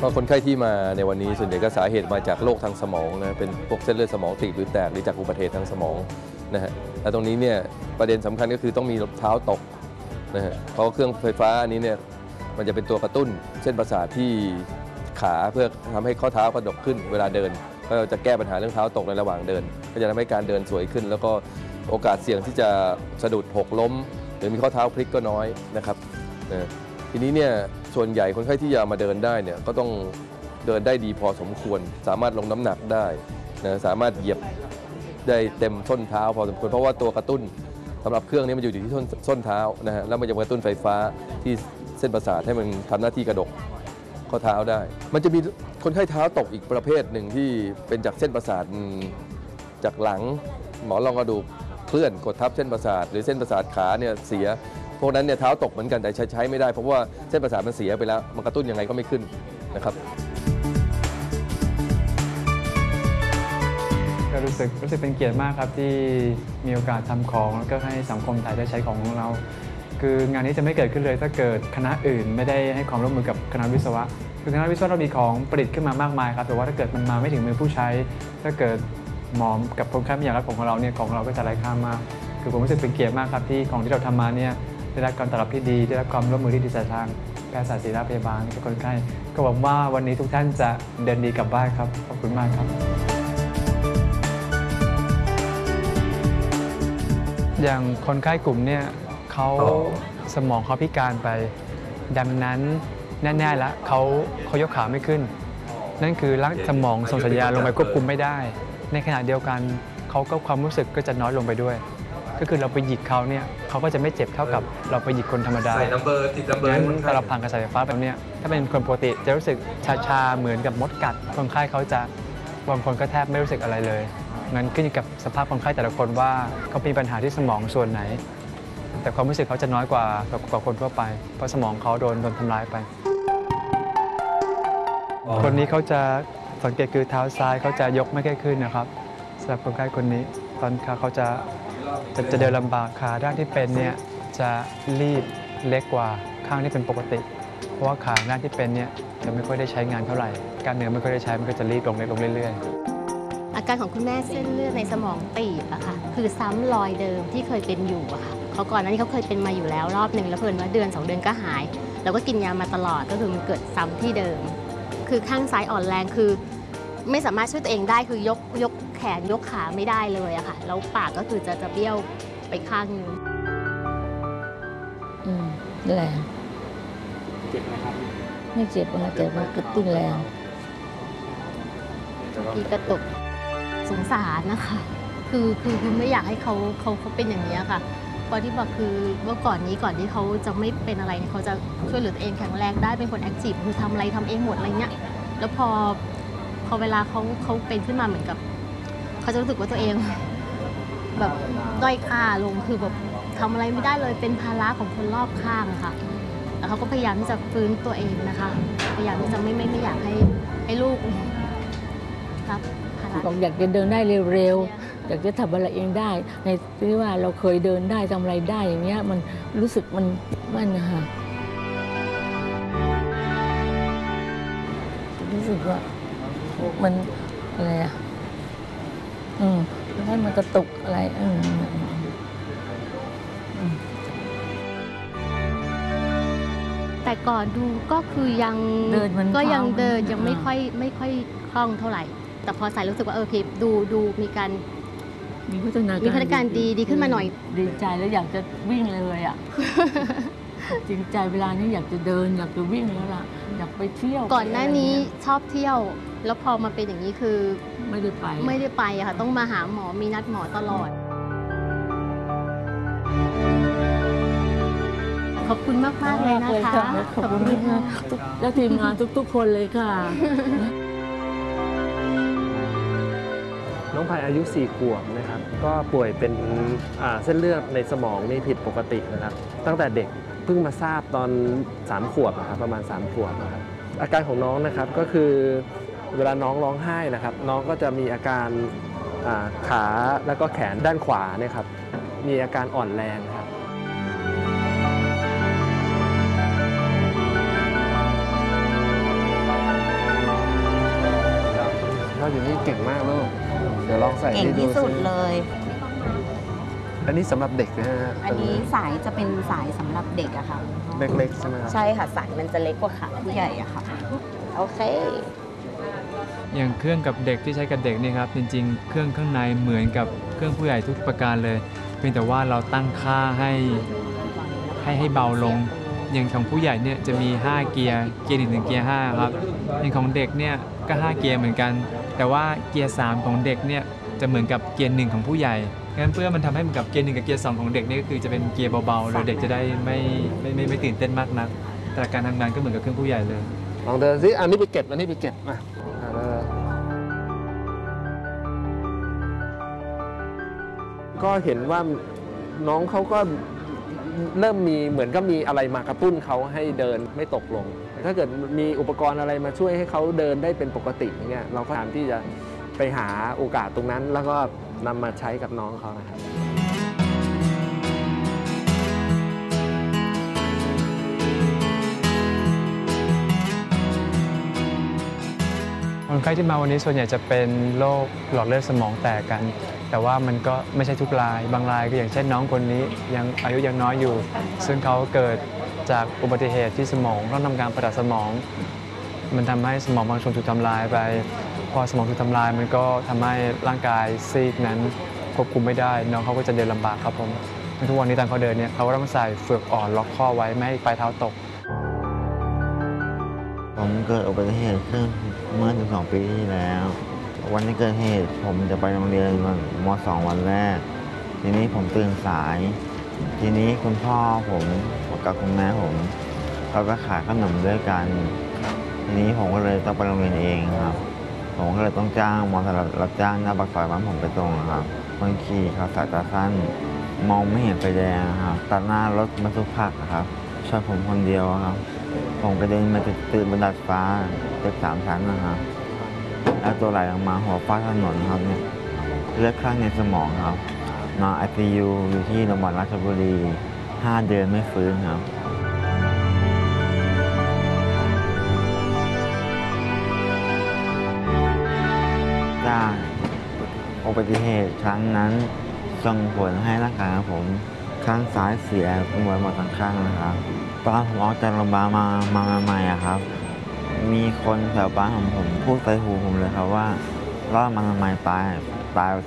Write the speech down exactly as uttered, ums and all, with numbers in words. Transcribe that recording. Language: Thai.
ก็คนไข้ที่มาในวันนี้ส่วนใหญ่ก็สาเหตุมาจากโรคทางสมองนะเป็นพวกเส้นเลือดสมองตีบหรือแตกหรือจากอุบัติเหตุทางสมองนะฮะและตรงนี้เนี่ยประเด็นสำคัญก็คือต้องมีเท้าตกนะฮะเพราะเครื่องไฟฟ้าอันนี้เนี่ยมันจะเป็นตัวกระตุ้นเส้นประสาทที่ขาเพื่อทำให้ข้อเท้ากระดกขึ้นเวลาเดินก็จะแก้ปัญหาเรื่องเท้าตกในระหว่างเดินก็จะทำให้การเดินสวยขึ้นแล้วก็โอกาสเสี่ยงที่จะสะดุดหกล้มหรือมีข้อเท้าพลิกก็น้อยนะครับนะทีนี้เนี่ยส่วนใหญ่คนไข้ที่จะมาเดินได้เนี่ยก็ต้องเดินได้ดีพอสมควรสามารถลงน้ำหนักได้นะสามารถเหยียบได้เต็มส้นเท้าพอสมควรเพราะว่าตัวกระตุ้นสำหรับเครื่องนี้มันอยู่ที่ส้นส้นเท้านะฮะแล้วมันจะกระตุ้นไฟฟ้าที่เส้นประสาทให้มันทำหน้าที่กระดกข้อเท้าได้มันจะมีคนไข้เท้าตกอีกประเภทหนึ่งที่เป็นจากเส้นประสาทจากหลังหมอนรองกระดูกเคลื่อนกดทับเส้นประสาทหรือเส้นประสาทขาเนี่ยเสียพวกนั้นเนี่ยเท้าตกเหมือนกันแต่ใช้ใช้ไม่ได้เพราะว่าเส้นประสาทมันเสียไปแล้วมันกระตุ้นยังไงก็ไม่ขึ้นนะครับก็รู้สึกรู้สึกเป็นเกียรติมากครับที่มีโอกาสทำของแล้วก็ให้สังคมไทยได้ใช้ของของเราคืองานนี้จะไม่เกิดขึ้นเลยถ้าเกิดคณะอื่นไม่ได้ให้ความร่วมมือกับคณะวิศวะคือคณะวิศวะเรามีของประดิษฐ์ขึ้นมามากมายครับแต่ว่าถ้าเกิดมันมาไม่ถึงมือผู้ใช้ถ้าเกิดหมอกับคนไข้ไม่อยากรับของเราเนี่ยของเราก็จะไร้ค่ามากคือผมรู้สึกเป็นเกียรติมากครับที่ของที่เราทำมาเนี่ยได้รับการตอบรับที่ดีได้รับความร่วมมือที่ดีจากทางแพทยศาสตร์ศิริราชพยาบาลกับคนไข้ก็หวังว่าวันนี้ทุกท่านจะเดินดีกลับบ้านครับขอบคุณมากครับอย่างคนไข้กลุ่มเนี่ยเขาสมองเขาพิการไปดังนั้นแน่ๆแล้วเขาเขายกขาไม่ขึ้นนั่นคือร่างสมองส่งสัญญาณลงไปควบคุมไม่ได้ในขณะเดียวกันเขาก็ความรู้สึกก็จะน้อยลงไปด้วยก็คือเราไปหยิกเขาเนี่ยเขาก็จะไม่เจ็บเท่ากับเราไปหยิกคนธรรมดาใส่นัมเบอร์ติดนัมเบอร์งั้นถ้าเราผ่านกระแสไฟฟ้าแบบนี้ถ้าเป็นคนปกติจะรู้สึกชาๆเหมือนกับมดกัดคนไข้เขาจะบางคนก็แทบไม่รู้สึกอะไรเลยงั้นขึ้นอยู่กับสภาพคนไข้แต่ละคนว่าเขามีปัญหาที่สมองส่วนไหนแต่ความรู้สึกเขาจะน้อยกว่ากว่าคนทั่วไปเพราะสมองเขาโดนโดนทำร้ายไปคนนี้เขาจะสังเกตคือเท้าซ้ายเขาจะยกไม่ค่อยขึ้นนะครับสำหรับคนไข้คนนี้ตอนขาเขาจะจะจะเดินลำบากขาด้านที่เป็นเนี่ยจะรีบเล็กกว่าข้างที่เป็นปกติเพราะว่าขาด้านที่เป็นเนี่ยจะไม่ค่อยได้ใช้งานเท่าไหร่กล้ามเนื้อไม่ค่อยได้ใช้มันก็จะรีบลงเล็กลงเรื่อยๆอาการของคุณแม่เส้นเลือดในสมองตีบอะค่ะคือซ้ำรอยเดิมที่เคยเป็นอยู่อะค่ะเขาก่อนหน้านี้เขาเคยเป็นมาอยู่แล้วรอบหนึ่งแล้วเพิ่นว่าเดือนสองเดือนก็หายแล้วก็กินยามาตลอดก็คือมันเกิดซ้ำที่เดิมคือข้างซ้ายอ่อนแรงคือไม่สามารถช่วยตัวเองได้คือยกยกแขนยกขาไม่ได้เลยอะค่ะแล้วปากก็คือจะจะเบี้ยวไปข้างนึงอืมแรงเจ็บไหมครับไม่เจ็บนะแต่ว่ากระตุ้นแรงมีกระตุกสงสารนะคะคือคือคือไม่อยากให้เขาเขาเขาเป็นอย่างนี้ค่ะพอที่บอกคือเมื่อก่อนนี้ก่อนที่เขาจะไม่เป็นอะไรเขาจะช่วยเหลือตัวเองแข็งแรงได้เป็นคนแอคทีฟคือทำอะไรทำเองหมดอะไรเงี้ยแล้วพอพอเวลาเขาเขาเป็นขึ้นมาเหมือนกับเขาจะรู้สึกว่าตัวเองแบบด้อยค่าลงคือแบบทำอะไรไม่ได้เลยเป็นภาระของคนรอบข้างค่ะแล้วเขาก็พยายามที่จะฟื้นตัวเองนะคะพยายามที่จะไม่ไม่ไม่อยากให้ให้ลูกรับภาระบอกอยากจะเดินได้เร็วๆอยากจะทำอะไรเองได้ในที่ว่าเราเคยเดินได้ทำอะไรได้อย่างเงี้ยมันรู้สึกมันมันนะคะรู้สึกว่ามันอะไรอ่ะอืมให้มันกระตุกอะไรอืมแต่ก่อนดูก็คือยังก็ยังเดินยังไม่ค่อยไม่ค่อยคล่องเท่าไหร่แต่พอใส่รู้สึกว่าเออโอเคดูดูมีการมีพัฒนาการมีพัฒนาการดีดีขึ้นมาหน่อยดีใจแล้วอยากจะวิ่งเลยอ่ะจริงใจเวลานี้อยากจะเดินอยากจะวิ่งแล้วล่ะอยากไปเที่ยวก่อนหน้านี้ชอบเที่ยวแล้วพอมาเป็นอย่างนี้คือไม่ได้ไปไม่ได้ไปอะค่ะต้องมาหาหมอมีนัดหมอตลอดขอบคุณมากมากเลยนะคะขอบคุณมากและทีมงานทุกๆคนเลยค่ะน้องพายอายุสี่ขวบนะครับก็ป่วยเป็นเส้นเลือดในสมองนี่ผิดปกตินะครับตั้งแต่เด็กเพิ่งมาทราบตอนสามขวบนะครับประมาณสามขวบนะครับอาการของน้องนะครับก็คือเวลาน้องร้องไห้นะครับน้องก็จะมีอาการขาแล้วก็แขนด้านขวาเนี่ยครับมีอาการอ่อนแรงครับเก่งมากลูกเดี๋ยวลองใส่เก่งให้ดูที่สุดสิเลยอันนี้สำหรับเด็กนะฮะอันนี้สายจะเป็นสายสำหรับเด็กอะค่ะเล็กๆใช่ไหมครับใช่ค่ะสายมันจะเล็กกว่าขาผู้ใหญ่อะค่ะ โอเคอย่างเครื่องกับเด็กที่ใช้กับเด็กนี่ครับจริงๆ เครื่องข้างในเหมือนกับเครื่องผู้ใหญ่ทุกประการเลยเพียงแต่ว่าเราตั้งค่าให้ให้ให้เบาลง อย่างของผู้ใหญ่เนี่ยจะมีห้าเกียร์เกียร์หนึ่งถึงเกียร์ห้าครับอย่างของเด็กเนี่ยก็ห้าเกียร์เหมือนกัน แต่ว่าเกียร์สามของเด็กเนี่ยจะเหมือนกับเกียร์หนึ่งของผู้ใหญ่งั้นเพื่อมันทำให้เหมือนกับเกียร์หนึ่งกับเกียร์สองของเด็กนี่ก็คือจะเป็นเกียร์เบาๆเลยเด็กจะได้ไม่ไม่ไม่ไม่ตื่นเต้นมากนักแต่การทำงานก็เหมือนกับเครื่องผู้ใหญ่เลยลองเดินสิอันนี้ไปเก็บอันนี้ไปเก็บมาอ่าเดินก็เห็นว่าน้องเขาก็เริ่มมีเหมือนก็มีอะไรมากระตุ้นเขาให้เดินไม่ตกลง ถ้าเกิดมีอุปกรณ์อะไรมาช่วยให้เขาเดินได้เป็นปกติอย่างเงี้ยเราก็พยายามที่จะไปหาโอกาสตรงนั้น แล้วก็นำมาใช้กับน้องเขานะครับคนไข้ที่มาวันนี้ส่วนใหญ่จะเป็นโรคหลอดเลือดสมองแตกกัน แต่ว่ามันก็ไม่ใช่ทุกราย บางรายก็อย่างเช่นน้องคนนี้ยังอายุยังน้อยอยู่ ซึ่งเขาเกิดจากอุบัติเหตุที่สมองต้องทำการผ่าตัดสมอง มันทำให้สมองบางส่วนถูกทำลายไป พอสมองถูกทำลายมันก็ทำให้ร่างกายซีกนั้นควบคุมไม่ได้ น้องเขาก็จะเดินลำบากครับผมทุกวันนี้ตอนเขาเดินเนี่ยเขาก็ต้องใส่เฟือกอ่อนล็อกข้อไว้ไม่ให้ปลายเท้าตกผมเกิดอุบัติเหตุขึ้นเมื่อสิบสองปีที่แล้ว วันที่เกิดเหตุผมจะไปโรงเรียนวันม สอง วันแรก ทีนี้ผมตื่นสาย ทีนี้คุณพ่อผมกับคุณแม่ผมเขาก็ขายขนมด้วยกัน ทีนี้ผมก็เลยต้องไปโรงเรียนเองครับ ผมก็เลยต้องจ้างมอเตอร์ไซค์รับจ้างหน้าปากซอยบ้านผมไปส่งครับบางทีเขาสายตาสั้นมองไม่เห็นไฟแดงครับตัดหน้ารถบรรทุกผักครับชอบผมคนเดียวครับ ผมกระเด็นมาติดตื่นบนดาดฟ้าตึกสามชั้นนะครับแล้วตัวไหลออกมาหัวฟาดถนนครับเนี่ยเลือดคลั่งในสมองครับนอนไอซียูอยู่ที่โรงพยาบาลราชบุรีห้าเดือนไม่ฟื้นครับจากอุบัติเหตุครั้งนั้นส่งผลให้ร่างกายของผมข้างซ้ายเสียเป็นหมดทั้งข้างนะครับตอนผมออกจากโรงพยาบาลมามาใหม่ๆอะครับ มีคนแถวบ้านของผมพูดใส่หูผมเลยครับว่ารอดมาทำไมตายตาย